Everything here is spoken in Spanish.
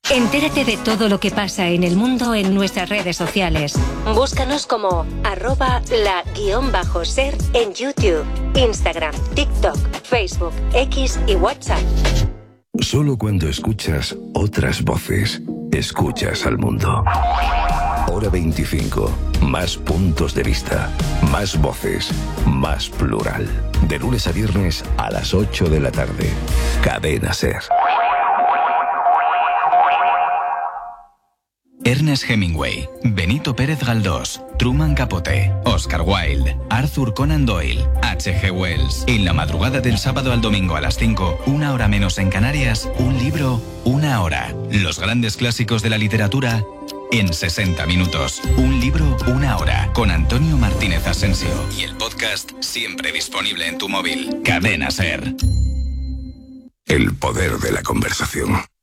Entérate de todo lo que pasa en el mundo en nuestras redes sociales. Búscanos como @la_ser en YouTube, Instagram, TikTok, Facebook, X y WhatsApp. Solo cuando escuchas otras voces, escuchas al mundo. Hora 25. Más puntos de vista, más voces, más plural. De lunes a viernes a las 8 de la tarde. Cadena SER. Ernest Hemingway, Benito Pérez Galdós, Truman Capote, Oscar Wilde, Arthur Conan Doyle, H.G. Wells. En la madrugada del sábado al domingo a las 5, una hora menos en Canarias, un libro, una hora. Los grandes clásicos de la literatura en 60 minutos. Un libro, una hora. Con Antonio Martínez Asensio. Y el podcast siempre disponible en tu móvil. Cadena SER. El poder de la conversación.